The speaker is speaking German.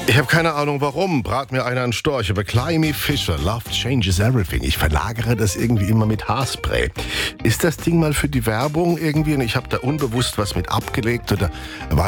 Ich habe keine Ahnung warum. Brat mir einer einen Storch. Aber Climby Fisher, Love Changes Everything. Ich verlagere das irgendwie immer mit Haarspray. Ist das Ding mal für die Werbung irgendwie? Und ich habe da unbewusst was mit abgelegt oder war